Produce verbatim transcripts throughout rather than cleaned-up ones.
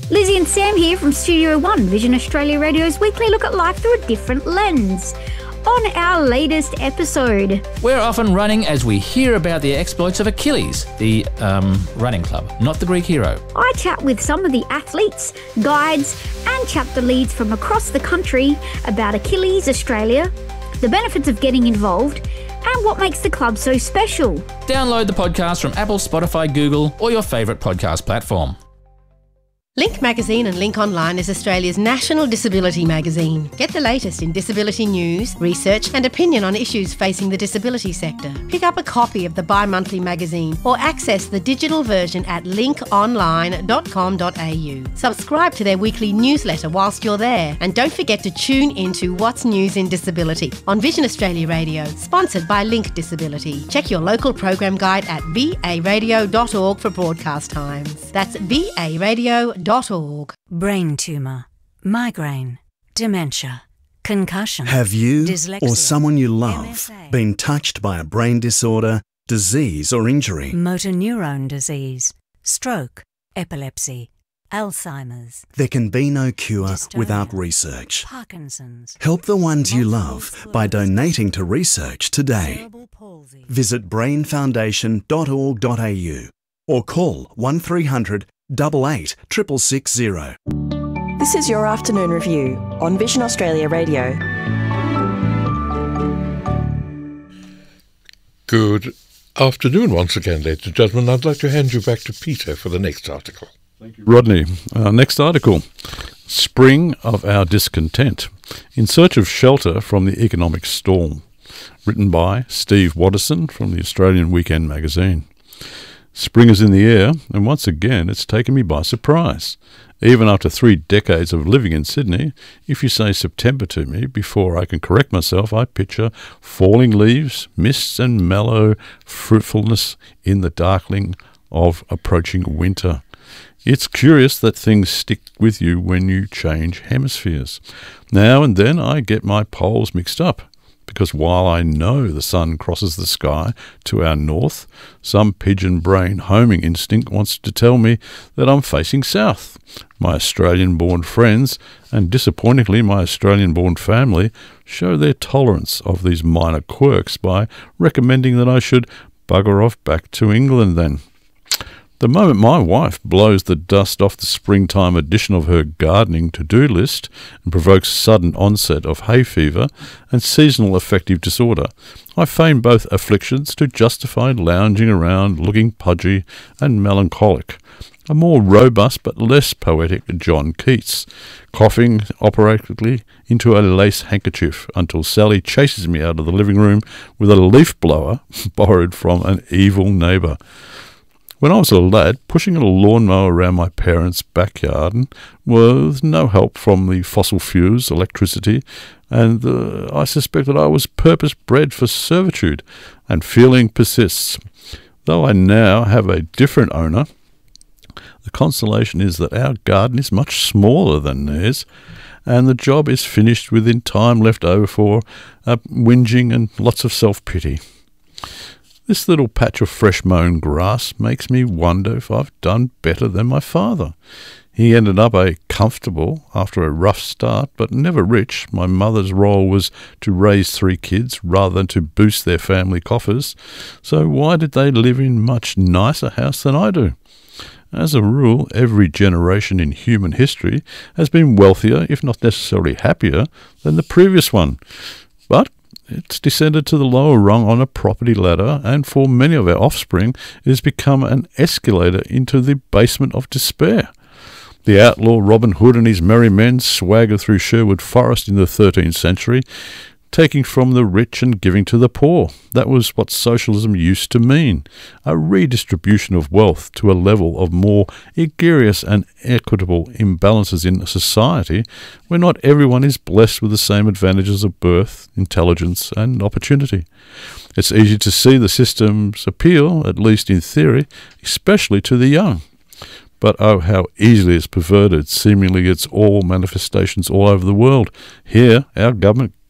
Lizzie and Sam here from Studio One, Vision Australia Radio's weekly look at life through a different lens. On our latest episode, we're off and running as we hear about the exploits of Achilles, the um, running club, not the Greek hero. I chat with some of the athletes, guides and chapter leads from across the country about Achilles Australia, the benefits of getting involved and what makes the club so special. Download the podcast from Apple, Spotify, Google or your favourite podcast platform. Link Magazine and Link Online is Australia's national disability magazine. Get the latest in disability news, research and opinion on issues facing the disability sector. Pick up a copy of the bi-monthly magazine or access the digital version at link online dot com dot a u. Subscribe to their weekly newsletter whilst you're there and don't forget to tune into What's News in Disability on Vision Australia Radio, sponsored by Link Disability. Check your local program guide at v a radio dot org for broadcast times. That's v a radio dot org. Brain tumour, migraine, dementia, concussion. Have you dyslexia, or someone you love M S A, been touched by a brain disorder, disease or injury? motor neurone disease, stroke, epilepsy, Alzheimer's. There can be no cure dystonia, without research. Parkinson's. Help the ones you multiple love by sclerosis, donating to research today. cerebral palsy. Visit brain foundation dot org dot a u or call one three hundred, eight eight, six six six zero. This is your afternoon review on Vision Australia Radio. Good afternoon once again, ladies and gentlemen. I'd like to hand you back to Peter for the next article. Thank you, Rodney. Uh, next article, Spring of Our Discontent, in search of shelter from the economic storm, written by Steve Watterson from the Australian Weekend magazine. Spring is in the air, and once again it's taken me by surprise. Even after three decades of living in Sydney, if you say September to me, before I can correct myself, I picture falling leaves, mists and mellow fruitfulness in the darkling of approaching winter. It's curious that things stick with you when you change hemispheres. Now and then I get my poles mixed up, because while I know the sun crosses the sky to our north, some pigeon brain homing instinct wants to tell me that I'm facing south. My Australian-born friends, and disappointingly my Australian-born family, show their tolerance of these minor quirks by recommending that I should bugger off back to England then. The moment my wife blows the dust off the springtime edition of her gardening to-do list and provokes sudden onset of hay fever and seasonal affective disorder, I feign both afflictions to justify lounging around looking pudgy and melancholic, a more robust but less poetic John Keats, coughing operatically into a lace handkerchief until Sally chases me out of the living room with a leaf blower borrowed from an evil neighbour. When I was a lad, pushing a lawnmower around my parents' backyard with no help from the fossil fuels, electricity, and uh, I suspect that I was purpose-bred for servitude, and feeling persists. Though I now have a different owner, the consolation is that our garden is much smaller than theirs, and the job is finished within time left over for uh, whinging and lots of self-pity. This little patch of fresh-mown grass makes me wonder if I've done better than my father. He ended up a comfortable after a rough start, but never rich. My mother's role was to raise three kids rather than to boost their family coffers. So why did they live in much nicer house than I do? As a rule, every generation in human history has been wealthier, if not necessarily happier, than the previous one. But it's descended to the lower rung on a property ladder, and for many of our offspring, it has become an escalator into the basement of despair. The outlaw Robin Hood and his merry men swagger through Sherwood Forest in the thirteenth century, taking from the rich and giving to the poor. That was what socialism used to mean, a redistribution of wealth to a level of more egregious and equitable imbalances in society where not everyone is blessed with the same advantages of birth, intelligence and opportunity. It's easy to see the system's appeal, at least in theory, especially to the young. But oh, how easily it's perverted, seemingly it's all manifestations all over the world. Here, our government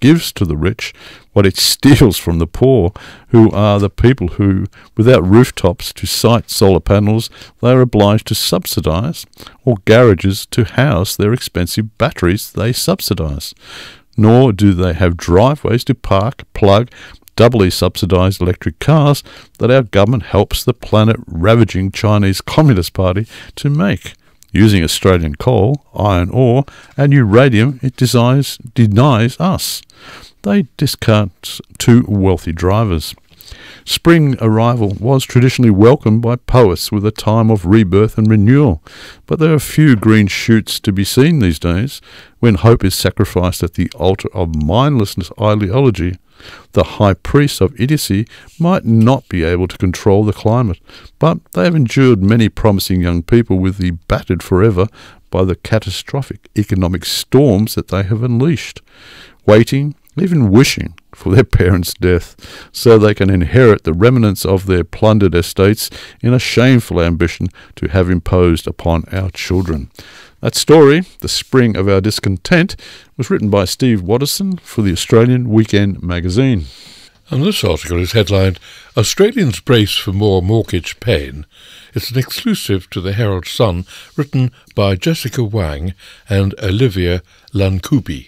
gives to the rich what it steals from the poor, who are the people who, without rooftops to site solar panels, they are obliged to subsidise, or garages to house their expensive batteries they subsidise. Nor do they have driveways to park, plug, doubly subsidised electric cars that our government helps the planet-ravaging Chinese Communist Party to make. Using Australian coal, iron ore and uranium it denies, denies us. They discount two wealthy drivers. Spring arrival was traditionally welcomed by poets with a time of rebirth and renewal, but there are few green shoots to be seen these days when hope is sacrificed at the altar of mindlessness ideology. The high priest of idiocy might not be able to control the climate, but they have endured many promising young people will be battered forever by the catastrophic economic storms that they have unleashed, waiting, even wishing, for their parents' death, so they can inherit the remnants of their plundered estates in a shameful ambition to have imposed upon our children. That story, The Spring of Our Discontent, was written by Steve Watterson for the Australian Weekend magazine. And this article is headlined, Australians Brace for More Mortgage Pain. It's an exclusive to the Herald Sun, written by Jessica Wang and Olivia Lankubi.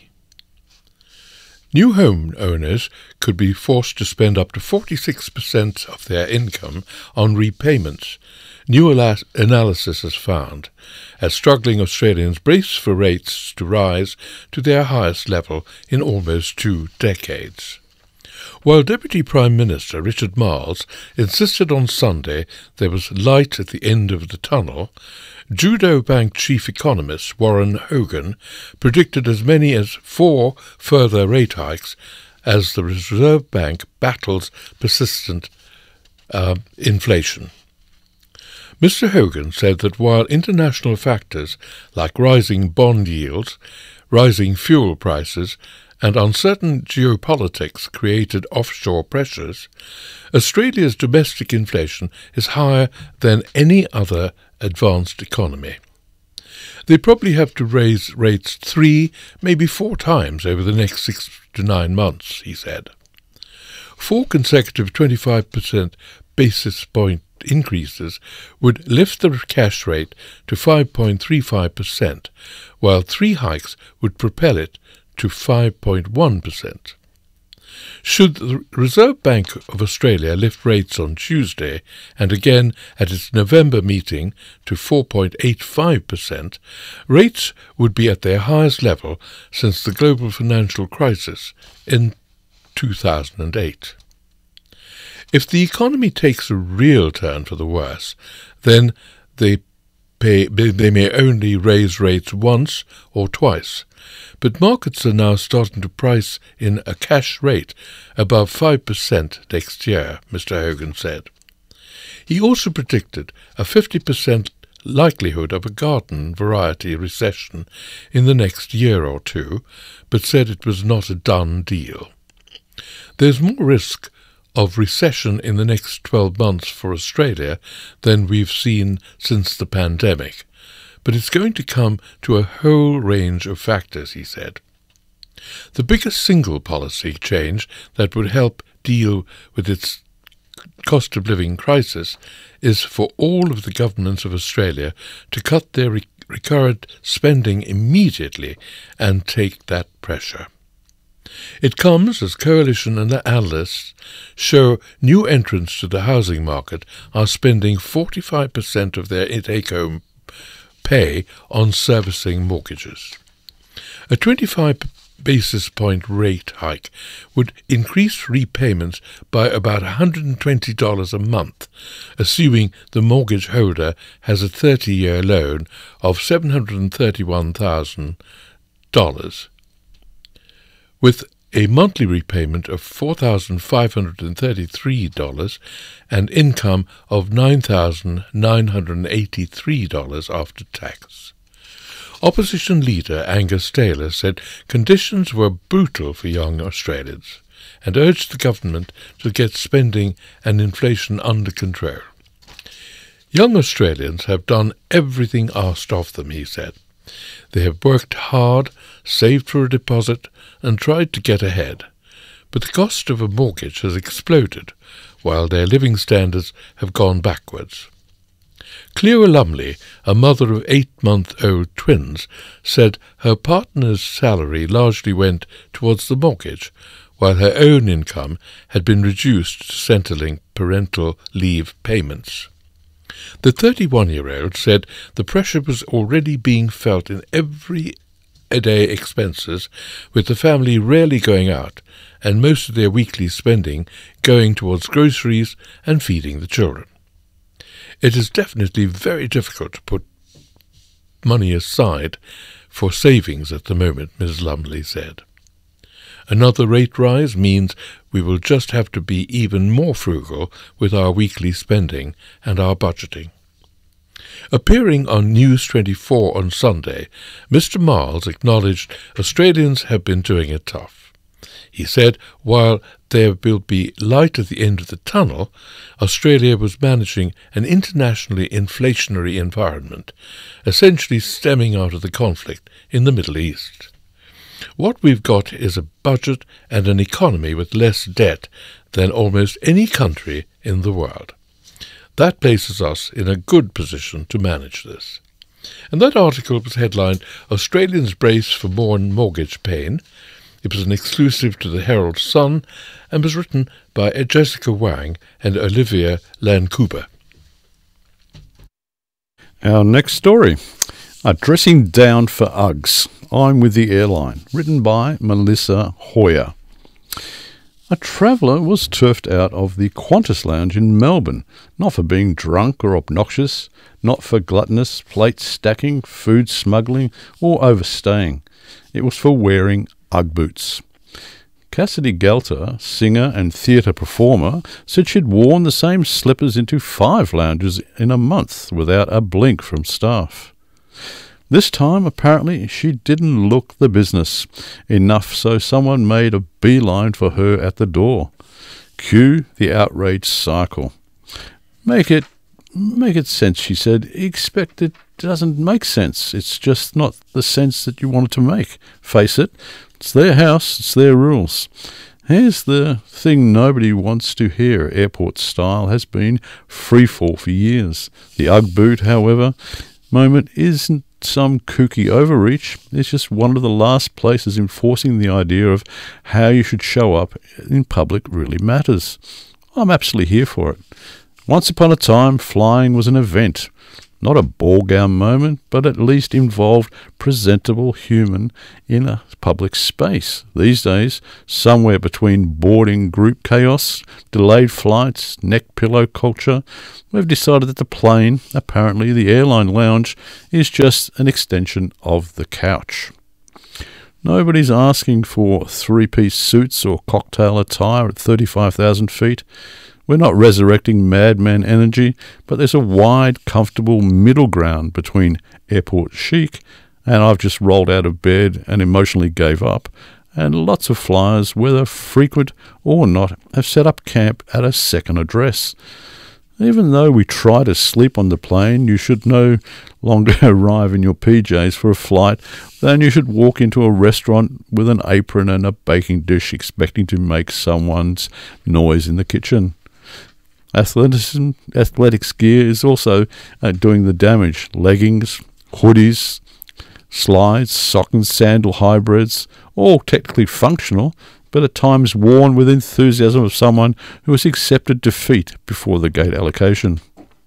New home owners could be forced to spend up to forty-six percent of their income on repayments, new analysis has found, as struggling Australians brace for rates to rise to their highest level in almost two decades. While Deputy Prime Minister Richard Marles insisted on Sunday there was light at the end of the tunnel, Judo Bank chief economist Warren Hogan predicted as many as four further rate hikes as the Reserve Bank battles persistent uh, inflation. Mister Hogan said that while international factors like rising bond yields, rising fuel prices, and uncertain geopolitics created offshore pressures, Australia's domestic inflation is higher than any other advanced economy. They probably have to raise rates three, maybe four times over the next six to nine months, he said. Four consecutive twenty-five percent basis point increases would lift the cash rate to five point three five percent, while three hikes would propel it to five point one percent. Should the Reserve Bank of Australia lift rates on Tuesday and again at its November meeting to four point eight five percent, rates would be at their highest level since the global financial crisis in two thousand eight. If the economy takes a real turn for the worse, then they, pay, they may only raise rates once or twice. But markets are now starting to price in a cash rate above five percent next year, Mister Hogan said. He also predicted a fifty percent likelihood of a garden variety recession in the next year or two, but said it was not a done deal. There's more risk of recession in the next twelve months for Australia than we've seen since the pandemic, but it's going to come to a whole range of factors, he said. The biggest single policy change that would help deal with its cost of living crisis is for all of the governments of Australia to cut their re- recurrent spending immediately and take that pressure. It comes as coalition and analysts show new entrants to the housing market are spending forty-five percent of their take-home pay on servicing mortgages. A twenty-five basis point rate hike would increase repayments by about one hundred twenty dollars a month, assuming the mortgage holder has a thirty-year loan of seven hundred thirty-one thousand dollars. With a monthly repayment of four thousand five hundred thirty-three dollars and income of nine thousand nine hundred eighty-three dollars after tax. Opposition leader Angus Taylor said conditions were brutal for young Australians and urged the government to get spending and inflation under control. Young Australians have done everything asked of them, he said. They have worked hard, saved for a deposit, and tried to get ahead. But the cost of a mortgage has exploded, while their living standards have gone backwards. Clara Lumley, a mother of eight-month-old twins, said her partner's salary largely went towards the mortgage, while her own income had been reduced to Centrelink parental leave payments. The thirty-one-year-old said the pressure was already being felt in everyday expenses, with the family rarely going out and most of their weekly spending going towards groceries and feeding the children. It is definitely very difficult to put money aside for savings at the moment, Miz Lumley said. Another rate rise means we will just have to be even more frugal with our weekly spending and our budgeting. Appearing on News twenty-four on Sunday, Mister Miles acknowledged Australians have been doing it tough. He said while there will be light at the end of the tunnel, Australia was managing an internationally inflationary environment, essentially stemming out of the conflict in the Middle East. What we've got is a budget and an economy with less debt than almost any country in the world. That places us in a good position to manage this. And that article was headlined, Australians Brace for More Mortgage Pain. It was an exclusive to the Herald Sun and was written by Jessica Wang and Olivia Lancuba. Our next story, A Dressing Down for Uggs. I'm with the airline, written by Melissa Hoyer. A traveller was turfed out of the Qantas Lounge in Melbourne, not for being drunk or obnoxious, not for gluttonous plate stacking, food smuggling, or overstaying. It was for wearing Ugg boots. Cassidy Galter, singer and theatre performer, said she'd worn the same slippers into five lounges in a month without a blink from staff. This time, apparently, she didn't look the business enough, so someone made a beeline for her at the door. Cue the outrage cycle. Make it, make it sense, she said. Expect it doesn't make sense. It's just not the sense that you want it to make. Face it, it's their house, it's their rules. Here's the thing nobody wants to hear. Airport style has been freefall for years. The Ugg boot, however, moment isn't some kooky overreach. It's just one of the last places enforcing the idea of how you should show up in public really matters. I'm absolutely here for it. Once upon a time, flying was an event. Not a ball gown moment, but at least involved presentable human in a public space. These days, somewhere between boarding group chaos, delayed flights, neck pillow culture, we've decided that the plane, apparently the airline lounge, is just an extension of the couch. Nobody's asking for three-piece suits or cocktail attire at thirty-five thousand feet. We're not resurrecting madman energy, but there's a wide, comfortable middle ground between airport chic and I've just rolled out of bed and emotionally gave up, and lots of flyers, whether frequent or not, have set up camp at a second address. Even though we try to sleep on the plane, you should no longer arrive in your P Js for a flight than you should walk into a restaurant with an apron and a baking dish expecting to make someone's noise in the kitchen. Athleticism, athletics gear is also uh, doing the damage. Leggings, hoodies, slides, sock and sandal hybrids, all technically functional, but at times worn with enthusiasm of someone who has accepted defeat before the gate allocation.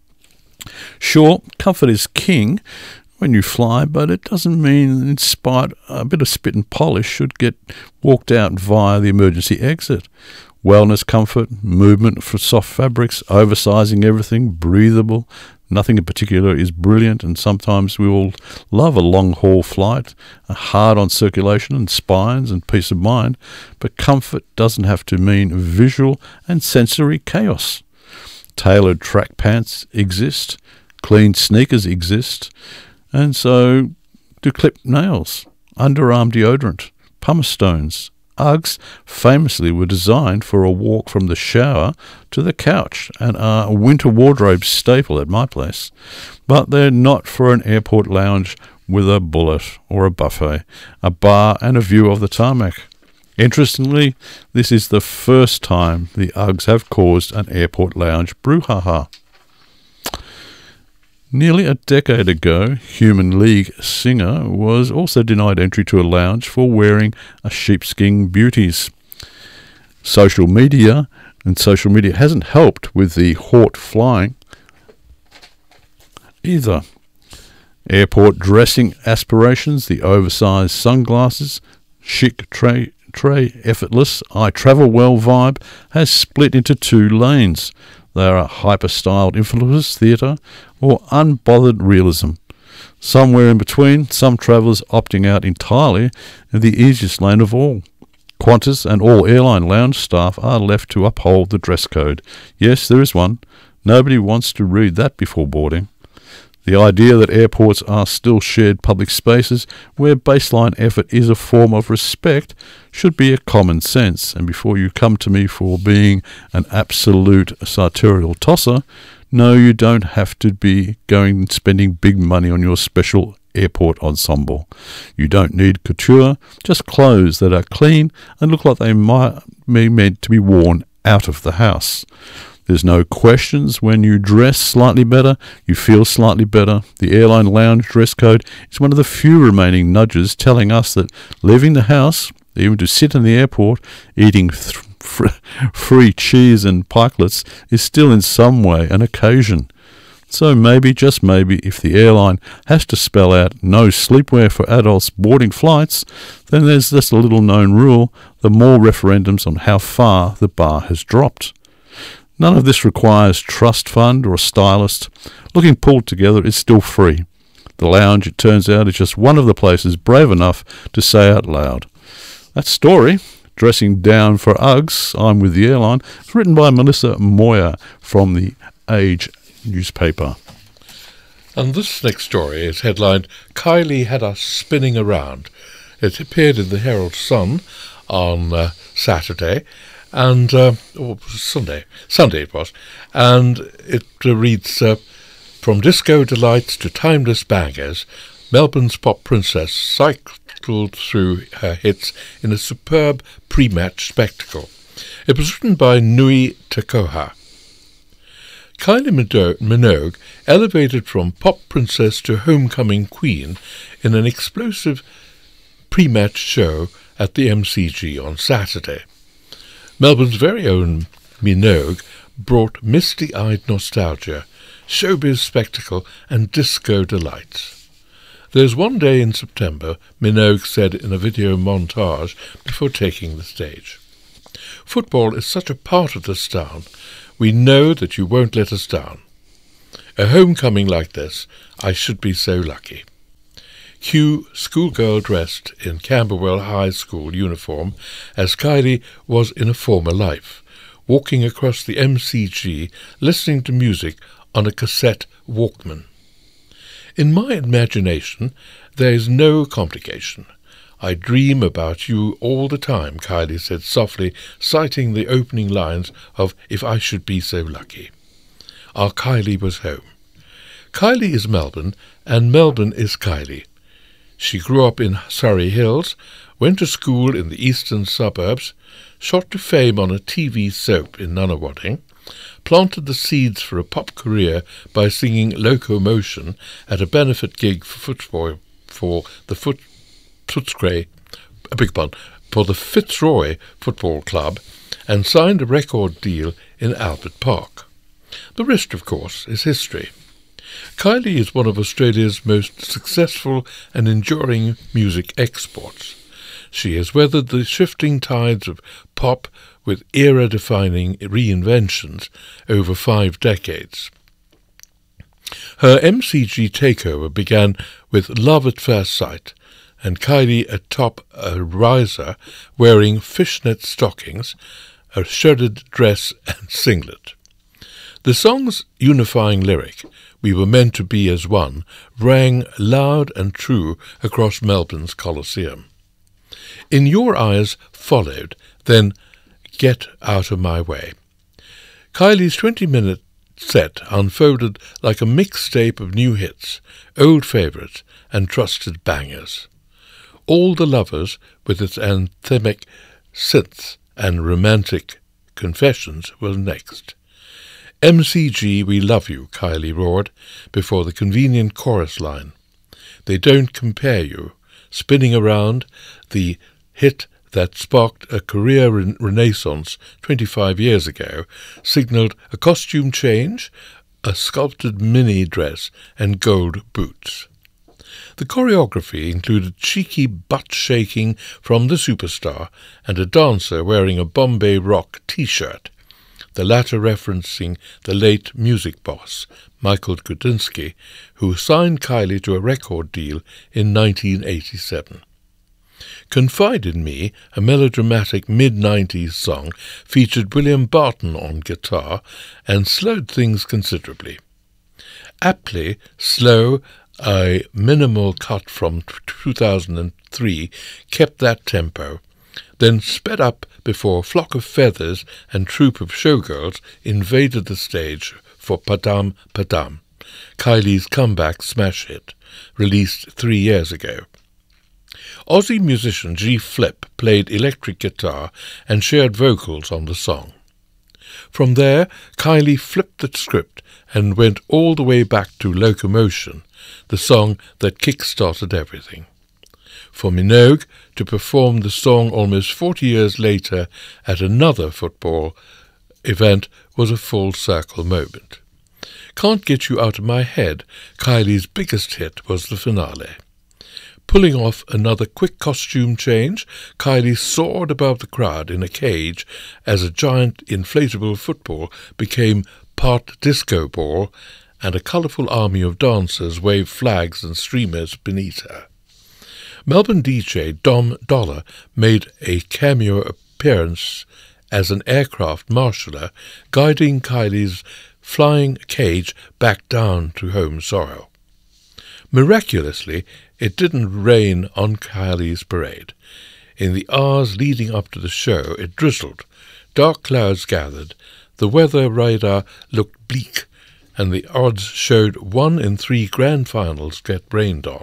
Sure, comfort is king when you fly, but it doesn't mean in spite a bit of spit and polish should get walked out via the emergency exit. Wellness, comfort, movement for soft fabrics, oversizing everything, breathable. Nothing in particular is brilliant, and sometimes we all love a long-haul flight, hard on circulation and spines and peace of mind, but comfort doesn't have to mean visual and sensory chaos. Tailored track pants exist, clean sneakers exist, and so do clipped nails, underarm deodorant, pumice stones. Uggs famously were designed for a walk from the shower to the couch and are a winter wardrobe staple at my place. But they're not for an airport lounge with a bullet or a buffet, a bar and a view of the tarmac. Interestingly, this is the first time the Uggs have caused an airport lounge brouhaha. Nearly a decade ago, Human League singer was also denied entry to a lounge for wearing a sheepskin beauties. Social media and social media hasn't helped with the haute flying either. Airport dressing aspirations, the oversized sunglasses, chic tray, tray effortless, I travel well vibe has split into two lanes. They are a hyper-styled influence theatre or unbothered realism. Somewhere in between, some travellers opting out entirely in the easiest lane of all. Qantas and all airline lounge staff are left to uphold the dress code. Yes, there is one. Nobody wants to read that before boarding. The idea that airports are still shared public spaces where baseline effort is a form of respect should be a common sense, and before you come to me for being an absolute sartorial tosser, no, you don't have to be going and spending big money on your special airport ensemble. You don't need couture, just clothes that are clean and look like they might be meant to be worn out of the house. There's no questions when you dress slightly better, you feel slightly better. The airline lounge dress code is one of the few remaining nudges telling us that leaving the house, even to sit in the airport, eating th- fr- free cheese and pikelets, is still in some way an occasion. So maybe, just maybe, if the airline has to spell out no sleepwear for adults boarding flights, then there's this little known rule, the more referendums on how far the bar has dropped. None of this requires trust fund or a stylist. Looking pulled together is still free. The lounge, it turns out, is just one of the places brave enough to say out loud. That story, Dressing Down for Uggs, I'm with the Airline, is written by Melissa Moyer from the Age newspaper. And this next story is headlined, Kylie Had Us Spinning Around. It appeared in the Herald Sun on uh, Saturday, and uh, or Sunday, Sunday it was, and it uh, reads, uh, from disco delights to timeless bangers, Melbourne's pop princess cycled through her hits in a superb pre-match spectacle. It was written by Nui Takoha. Kylie Minogue elevated from pop princess to homecoming queen in an explosive pre-match show at the M C G on Saturday. Melbourne's very own Minogue brought misty-eyed nostalgia, showbiz spectacle and disco delights. There's one day in September, Minogue said in a video montage before taking the stage. Football is such a part of this town. We know that you won't let us down. A homecoming like this, I should be so lucky. Cue schoolgirl dressed in Camberwell High School uniform as Kylie was in a former life, walking across the M C G listening to music on a cassette Walkman. In my imagination, there is no complication. I dream about you all the time, Kylie said softly, citing the opening lines of If I Should Be So Lucky. Our Kylie was home. Kylie is Melbourne, and Melbourne is Kylie. She grew up in Surrey Hills, went to school in the eastern suburbs, shot to fame on a T V soap in Nunawading, planted the seeds for a pop career by singing Locomotion at a benefit gig for football for the Foot Footscray, a big pun, for the Fitzroy Football Club, and signed a record deal in Albert Park. The rest, of course, is history. Kylie is one of Australia's most successful and enduring music exports. She has weathered the shifting tides of pop with era-defining reinventions over five decades. Her M C G takeover began with Love at First Sight, and Kylie atop a riser wearing fishnet stockings, a shredded dress and singlet. The song's unifying lyric, We Were Meant to Be as One, rang loud and true across Melbourne's Coliseum. In Your Eyes followed, then Get Out of My Way. Kylie's twenty-minute set unfolded like a mixtape of new hits, old favourites, and trusted bangers. All the Lovers, with its anthemic synths and romantic confessions, was next. M C G, We Love You, Kylie roared, before the convenient chorus line. They Don't Compare You, spinning around the hit that sparked a career re- renaissance twenty-five years ago, signalled a costume change, a sculpted mini dress, and gold boots. The choreography included cheeky butt-shaking from the superstar and a dancer wearing a Bombay Rock T-shirt, the latter referencing the late music boss, Michael Gudinski, who signed Kylie to a record deal in nineteen eighty-seven. Confide in Me, a melodramatic mid-nineties song, featured William Barton on guitar and slowed things considerably. Aptly slow, a minimal cut from two thousand three kept that tempo, then sped up before Flock of Feathers and Troop of Showgirls invaded the stage for Padam Padam, Kylie's comeback smash hit, released three years ago. Aussie musician G. Flip played electric guitar and shared vocals on the song. From there, Kylie flipped the script and went all the way back to Locomotion, the song that kick-started everything. For Minogue to perform the song almost forty years later at another football event was a full-circle moment. Can't Get You Out of My Head, Kylie's biggest hit, was the finale. Pulling off another quick costume change, Kylie soared above the crowd in a cage as a giant inflatable football became part disco ball, and a colourful army of dancers waved flags and streamers beneath her. Melbourne D J Dom Dollar made a cameo appearance as an aircraft marshaller, guiding Kylie's flying cage back down to home soil. Miraculously, it didn't rain on Kylie's parade. In the hours leading up to the show, it drizzled. Dark clouds gathered. The weather radar looked bleak, and the odds showed one in three grand finals get rained on.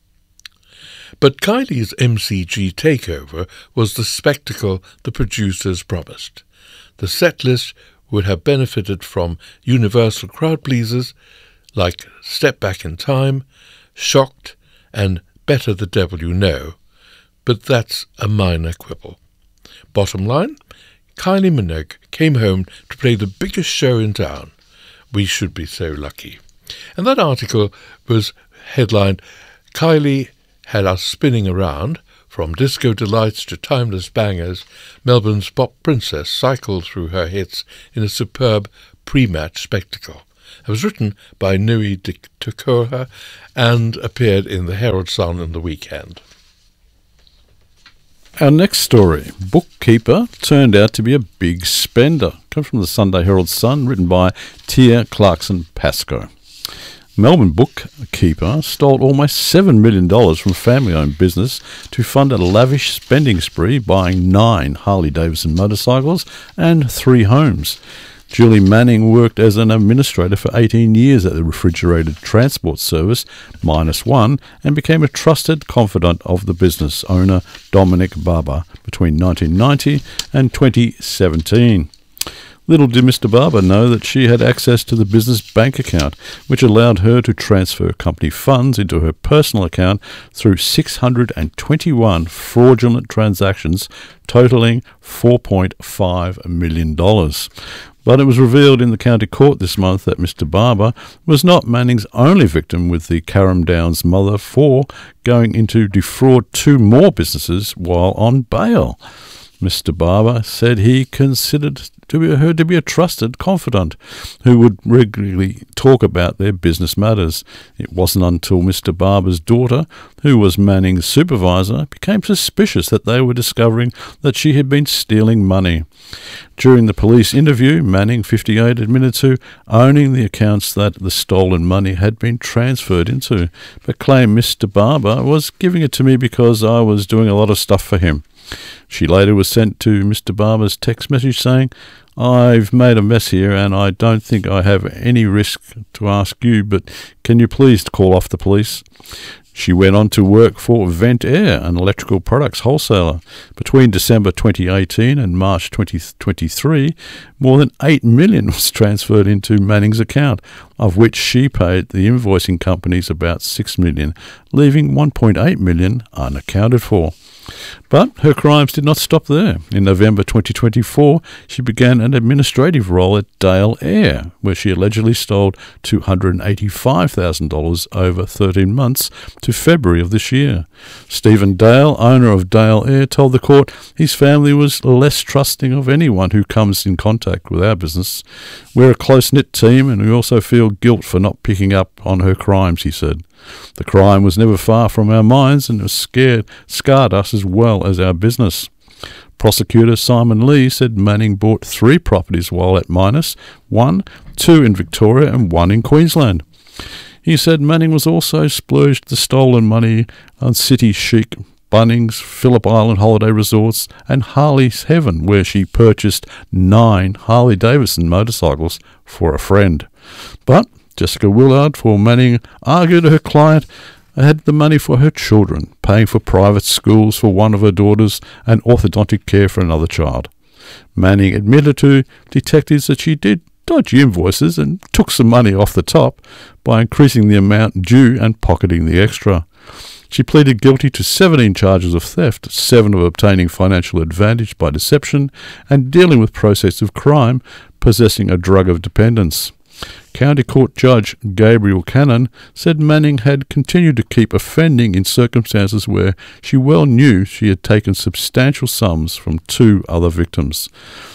But Kylie's M C G takeover was the spectacle the producers promised. The set list would have benefited from universal crowd pleasers like Step Back in Time, Shocked, and Better the Devil You Know, but that's a minor quibble. Bottom line, Kylie Minogue came home to play the biggest show in town. We should be so lucky. And that article was headlined, Kylie Had Us Spinning Around, from disco delights to timeless bangers, Melbourne's pop princess cycled through her hits in a superb pre-match spectacle. It was written by Nui Tukoha and appeared in the Herald Sun in the weekend. Our next story, Bookkeeper turned out to be a big spender. Comes from the Sunday Herald Sun, written by Tia Clarkson Pascoe. Melbourne bookkeeper stole almost seven million dollars from family-owned business to fund a lavish spending spree, buying nine Harley-Davidson motorcycles and three homes. Julie Manning worked as an administrator for eighteen years at the refrigerated transport service, Minus One, and became a trusted confidant of the business owner, Dominic Barber, between nineteen ninety and twenty seventeen. Little did Mister Barber know that she had access to the business bank account, which allowed her to transfer company funds into her personal account through six hundred twenty-one fraudulent transactions totaling four point five million dollars. But it was revealed in the county court this month that Mister Barber was not Manning's only victim, with the Carrum Downs mother for going in to defraud two more businesses while on bail. Mister Barber said he considered to be her to be a trusted confidant who would regularly talk about their business matters. It wasn't until Mister Barber's daughter, who was Manning's supervisor, became suspicious that they were discovering that she had been stealing money. During the police interview, Manning, fifty-eight, admitted to owning the accounts that the stolen money had been transferred into, but claimed Mister Barber was giving it to me because I was doing a lot of stuff for him. She later was sent to Mister Barber's text message saying, I've made a mess here and I don't think I have any risk to ask you, but can you please call off the police? She went on to work for Vent Air, an electrical products wholesaler. Between December twenty eighteen and March twenty twenty-three, more than eight million dollars was transferred into Manning's account, of which she paid the invoicing companies about six million dollars, leaving one point eight million dollars unaccounted for. But her crimes did not stop there. In November twenty twenty-four, she began an administrative role at Dale Air, where she allegedly stole two hundred eighty-five thousand dollars over thirteen months to February of this year. Stephen Dale, owner of Dale Air, told the court his family was less trusting of anyone who comes in contact with our business. We're a close-knit team and we also feel guilt for not picking up on her crimes, he said. The crime was never far from our minds and it scared, scarred us as well as our business. Prosecutor Simon Lee said Manning bought three properties while at Minus, one, two in Victoria and one in Queensland. He said Manning was also splurged the stolen money on City Chic, Bunnings, Phillip Island holiday resorts and Harley's Heaven, where she purchased nine Harley-Davidson motorcycles for a friend. But Jessica Willard for Manning argued her client had the money for her children, paying for private schools for one of her daughters and orthodontic care for another child. Manning admitted to detectives that she did dodgy invoices and took some money off the top by increasing the amount due and pocketing the extra. She pleaded guilty to seventeen charges of theft, seven of obtaining financial advantage by deception, and dealing with process of crime, possessing a drug of dependence. County Court Judge Gabriel Cannon said Manning had continued to keep offending in circumstances where she well knew she had taken substantial sums from two other victims.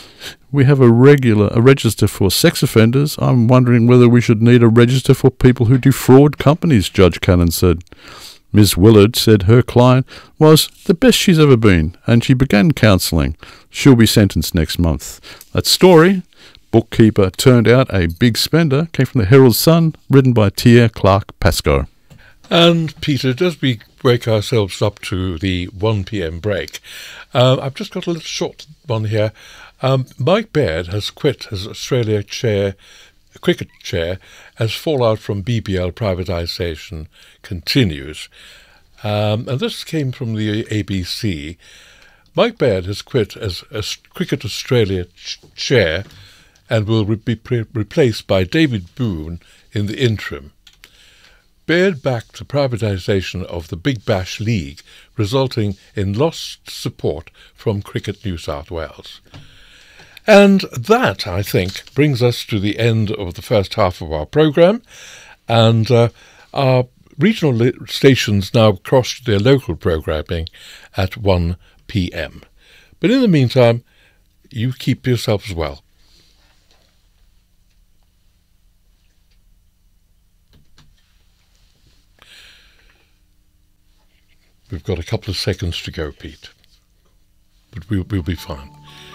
We have a regular a register for sex offenders. I'm wondering whether we should need a register for people who defraud companies, Judge Cannon said. Miz Willard said her client was the best she's ever been, and she began counselling. She'll be sentenced next month. That story, Bookkeeper Turned Out a Big Spender, came from the Herald Sun, written by Tia Clark Pascoe. And Peter, as we wake ourselves up to the one p.m. break, uh, I've just got a little short one here. Um, Mike Baird has quit as Australia chair, cricket chair, as fallout from B B L privatisation continues. Um, and this came from the A B C. Mike Baird has quit as, as Cricket Australia ch- chair and will re- be pre- replaced by David Boone in the interim. Baird backed the privatisation of the Big Bash League, resulting in lost support from Cricket New South Wales. And that, I think, brings us to the end of the first half of our programme, and uh, our regional li- stations now cross their local programming at one p.m. But in the meantime, you keep yourselves well. We've got a couple of seconds to go, Pete, but we'll, we'll be fine.